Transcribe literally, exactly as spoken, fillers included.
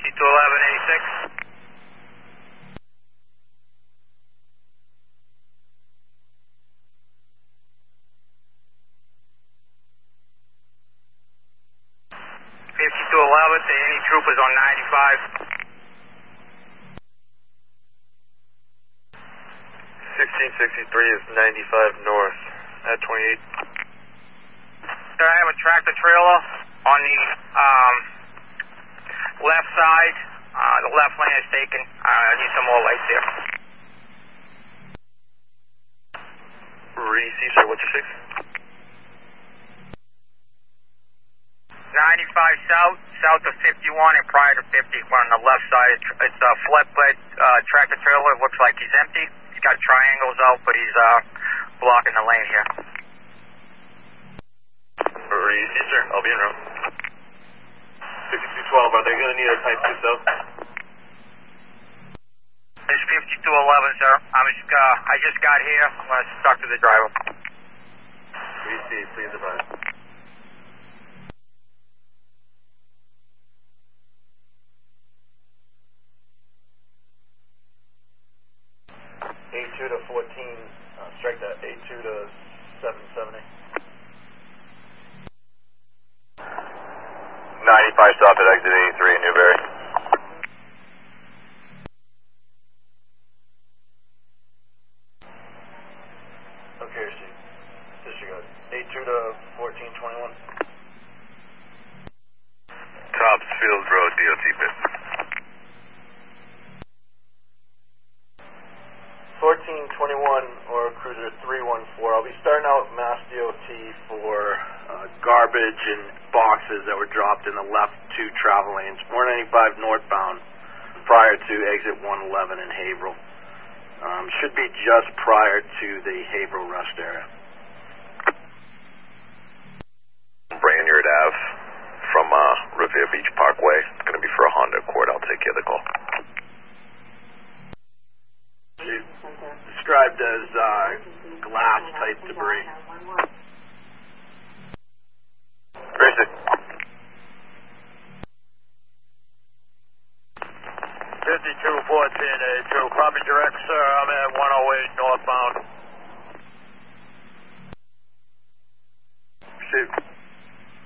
fifty-two eleven eighty-six. fifty-two eleven to any troopers on ninety-five. sixteen sixty-three is ninety-five north at twenty-eight. Sir, I have a tractor trailer on the um, left side. Uh, the left lane is taken. Uh, I need some more lights here. Reedy, sir, what's your six? ninety-five south, south of fifty-one and prior to fifty, one on the left side. It's a flatbed uh, tractor trailer. It looks like he's empty. He's got triangles out, but he's uh, blocking the lane here. Reedy, sir, I'll be en route. fifty-two twelve, are they going to need a type two south? It's fifty-two eleven, sir. I'm just, uh, I just got here. I'm going to talk to the driver. Reedy, please advise. eight two to fourteen, uh, strike that, eight two to seven seventy. ninety-five stop at exit eighty-three in Newberry. Okay, see. Disregard. eight two to fourteen twenty-one. Topsfield Road, D O T pit. fourteen twenty-one or Cruiser three one four. I'll be starting out Mass D O T for uh, garbage and boxes that were dropped in the left two travel lanes, four ninety-five northbound prior to exit one eleven in Haverhill. Um, should be just prior to the Haverhill rest area. Branyard Ave from uh, Revere Beach Parkway. It's going to be for a Honda Accord. I'll take care of the call. Described as uh, glass type debris. Tracy. fifty-two fourteen A two, copy direct, sir. I'm at one oh eight northbound. Shoot.